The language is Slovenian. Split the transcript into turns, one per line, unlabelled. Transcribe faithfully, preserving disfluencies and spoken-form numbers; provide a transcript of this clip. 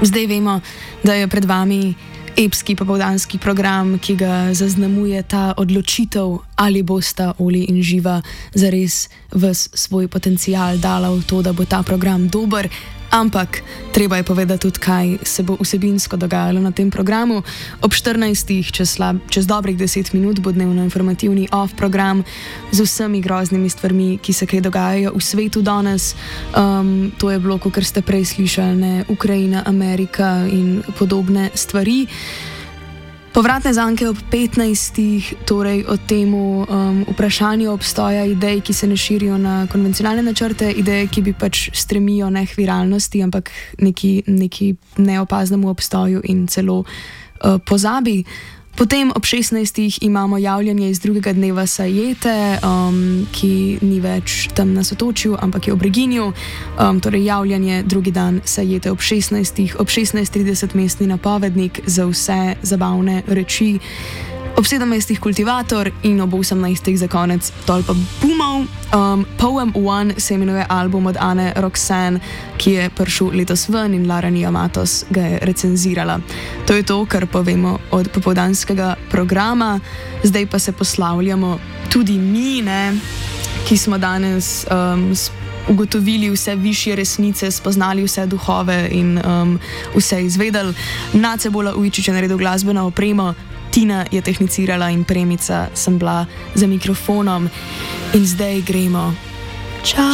Zdaj vemo, da je pred vami epski popoldanski program, ki ga zaznamuje ta odločitev, ali bosta Oli in Živa zares ves svoj potencial dala v to, da bo ta program dober. Ampak treba je povedati tudi, kaj se bo vsebinsko dogajalo na tem programu. Ob štirinajstih, čez, slab, čez dobrih deset minut, bo dnevno informativni off program z vsemi groznimi stvarmi, ki se kaj dogajajo v svetu danes. Um, to je bilo, kot ste prej slišali, ne, Ukrajina, Amerika in podobne stvari. Povratne zanke ob petnajstih, torej o tem um, vprašanju obstoja idej, ki se ne širijo na konvencionalne načrte, ideje, ki bi pač stremijo ne k viralnosti, ampak neki, neki neopaznemu obstoju in celo uh, pozabi. Potem ob šestnajstih imamo javljanje iz drugega dneva Sajete, um, ki ni več tam na Sotočju, ampak je v Breginju. Um, torej javljanje drugi dan Sajete ob šestnajstih, ob šestnajst trideset mestni napovednik za vse zabavne reči. Ob sedemnajstih Kultivator in ob osemnajstih za konec Tolpa bumov. Um, Poem One se imenuje album od Ane Roxanne, ki je prišel letos ven in Lara Niamatos ga je recenzirala. To je to, kar povemo od popoldanskega programa. Zdaj pa se poslavljamo tudi mi, ne, ki smo danes um, ugotovili vse višje resnice, spoznali vse duhove in um, vse izvedeli. Nace Bola Ujčič je naredil glasbeno opremo, Tina je tehnicirala in Premica sem bila za mikrofonom. In zdaj gremo. Čau!